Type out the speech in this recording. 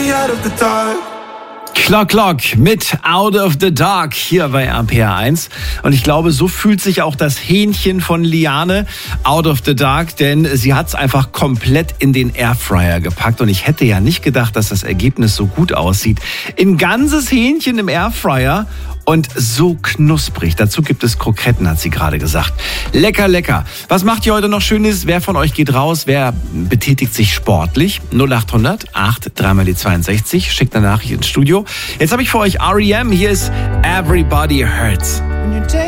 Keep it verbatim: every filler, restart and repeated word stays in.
out of the dark. Clock Clock mit Out of the Dark hier bei R P R eins. Und ich glaube, so fühlt sich auch das Hähnchen von Liane, Out of the Dark, denn sie hat es einfach komplett in den Airfryer gepackt. Und ich hätte ja nicht gedacht, dass das Ergebnis so gut aussieht. Ein ganzes Hähnchen im Airfryer und so knusprig. Dazu gibt es Kroketten, hat sie gerade gesagt. Lecker, lecker. Was macht ihr heute noch Schönes? Wer von euch geht raus? Wer betätigt sich sportlich? null acht hundert acht drei mal die zweiundsechzig. Schickt eine Nachricht ins Studio. Jetzt habe ich für euch R E M. Hier ist Everybody Hurts.